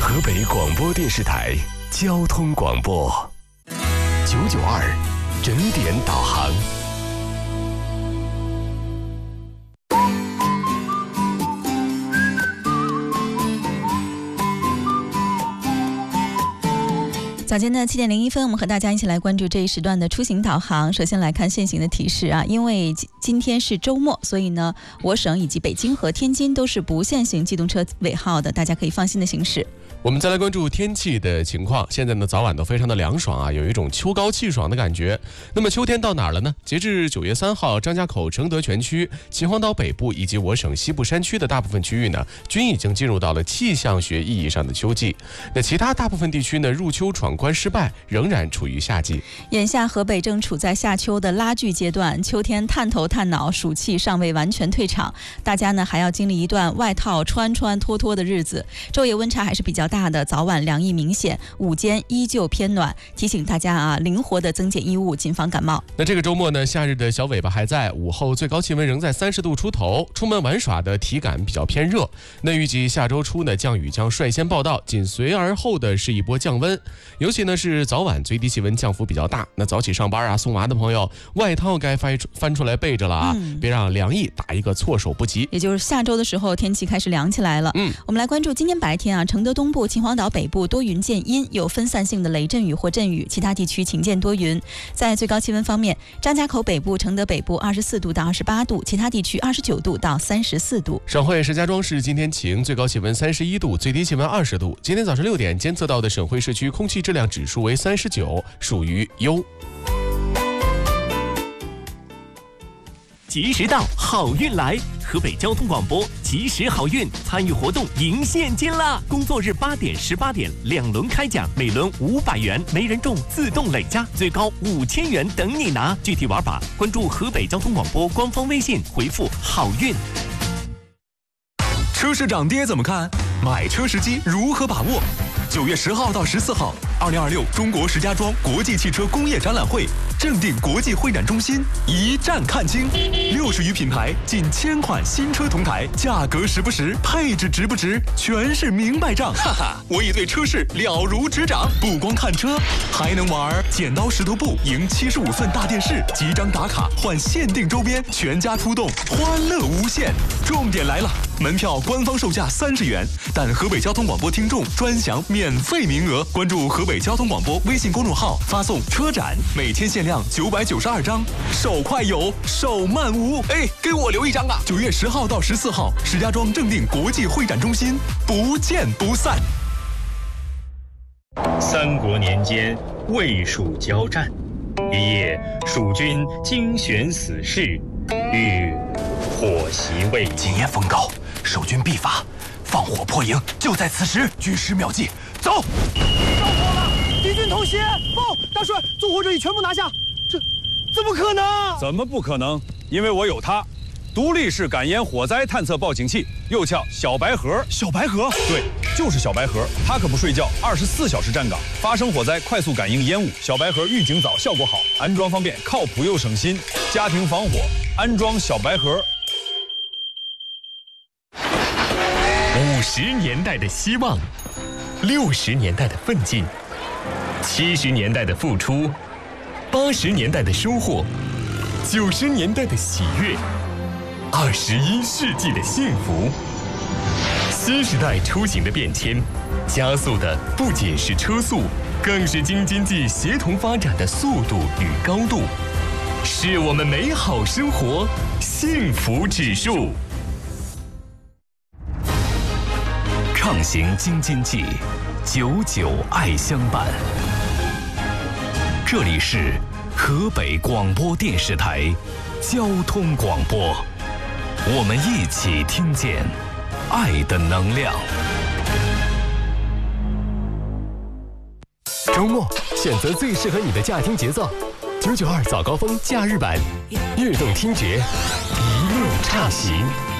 河北广播电视台交通广播992整点导航。 早间的7点01分，我们和大家一起来关注这一时段的出行导航。首先来看现行的提示啊，因为今天是周末，所以呢，我省以及北京和天津都是不限行机动车尾号的，大家可以放心的行驶。 我们再来关注天气的情况。现在呢，早晚都非常的凉爽啊，有一种秋高气爽的感觉。那么秋天到哪儿了呢？截至9月3号，张家口、承德全区、秦皇岛北部以及我省西部山区的大部分区域呢，均已经进入到了气象学意义上的秋季。那其他大部分地区呢，入秋闯关失败，仍然处于夏季。 眼下河北正处在夏秋的拉锯阶段，秋天探头探脑，暑气尚未完全退场，大家呢还要经历一段外套穿脱脱的日子。昼夜温差还是比较大的，早晚凉意明显，午间依旧偏暖，提醒大家啊，灵活的增减衣物，谨防感冒。 那这个周末呢，夏日的小尾巴还在，午后最高气温仍在30度出头，出门玩耍的体感比较偏热。那预计下周初呢，降雨将率先报到，紧随而后的是一波降温，尤其呢是早晚最低气温降幅比较大。那早起上班啊、送娃的朋友，外套该翻出来备着了啊，别让凉意打一个措手不及。 也就是下周的时候，天气开始凉起来了。我们来关注今天白天啊，承德东部、秦皇岛北部多云见阴，有分散性的雷阵雨或阵雨，其他地区晴间多云。在最高气温方面，张家口北部、承德北部24度到28度，其他地区29度到34度。 省会石家庄市今天晴，最高气温31度，最低气温20度。今天早上6点监测到的省会市区空气质量指数为39，属于优。 及时到，好运来！河北交通广播及时好运参与活动赢现金啦！工作日8点、18点2轮开奖，每轮500元，没人中自动累加，最高5000元等你拿。具体玩法关注河北交通广播官方微信，回复好运。 车市涨跌怎么看？买车时机如何把握？9月10号到14号，2026中国石家庄国际汽车工业展览会正定国际会展中心一站看清，60余品牌，近1000款新车同台，价格实不实，配置值不值，全是明白账。哈哈，我已对车市了如指掌，不光看车，还能玩剪刀石头布，赢75寸大电视，几张打卡换限定周边，全家出动，欢乐无限。重点来了，门票官方售价30元，但河北交通广播听众专享免费名额。关注河北交通广播微信公众号，发送车展，每天限量992张，手快有，手慢无。哎，给我留一张啊！9月10号到14号，石家庄正定国际会展中心，不见不散。 三国年间，魏蜀交战，一夜，蜀军精选死士，欲火袭魏。 今夜风高，守军必发，放火破营，就在此时。举10秒计，走！ 着火了！敌军偷袭！报，大帅，纵火者已全部拿下。这怎么可能？ 怎么不可能？因为我有它，独立式感烟火灾探测报警器，又叫小白盒。 小白盒？ 对，就是小白盒，它可不睡觉，24小时站岗，发生火灾快速感应烟雾。小白盒预警早，效果好，安装方便，靠谱又省心。家庭防火，安装小白盒。 50年代的希望，60年代的奋进，70年代的付出，80年代的收获，90年代的喜悦，21世纪的幸福。新时代出行的变迁，加速的不仅是车速，更是京津冀协同发展的速度与高度，是我们美好生活幸福指数。畅行京津冀，99爱相伴。这里是河北广播电视台交通广播，我们一起听见爱的能量。 周末选择最适合你的驾听节奏，992早高峰假日版，悦动听觉，一路畅行。